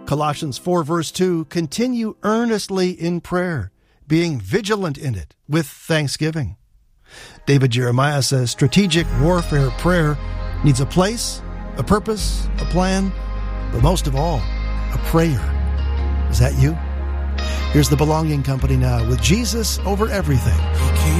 Colossians 4 verse 2, continue earnestly in prayer, being vigilant in it with thanksgiving. David Jeremiah says strategic warfare prayer needs a place, a purpose, a plan, but most of all, a prayer. Is that you? Here's the Belonging Company now with Jesus over everything.